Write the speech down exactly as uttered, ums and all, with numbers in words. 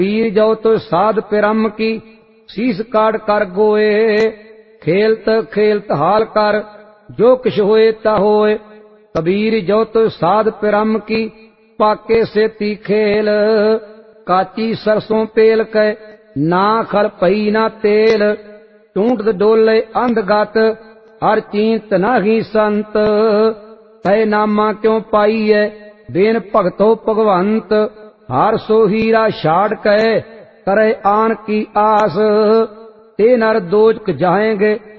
पीर जो तो साध पिरम की शीस काट कर गोए। खेलत खेलत हाल कर जो किश होए ता होए। कबीर जो तो साध पिरम की पाके से ती खेल। काची सरसों पेल के ना खल पई ना तेल। टूंट डोले अंधगत हर चींत नाही संत। तय नामा क्यों पाई है बेन भगतो भगवंत। हर सो हीरा छाड़ के करे आन की आस। ते नर दोजक जाएंगे